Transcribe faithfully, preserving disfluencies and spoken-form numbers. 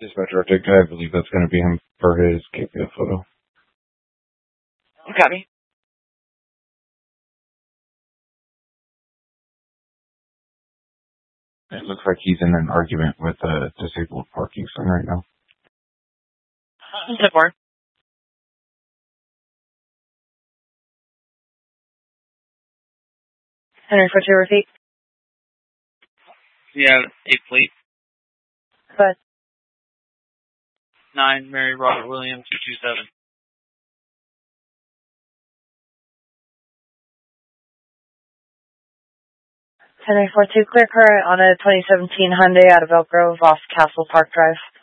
Dispatcher Arctic, I believe that's going to be him for his K P F photo. Copy. It looks like he's in an argument with a disabled parking sign right now. ten four. Henry for two repeat. Yeah, eight fleet. But Nine Mary Robert Williams two two seven. Henry four two, clear current on a twenty seventeen Hyundai out of Elk Grove off Castle Park Drive.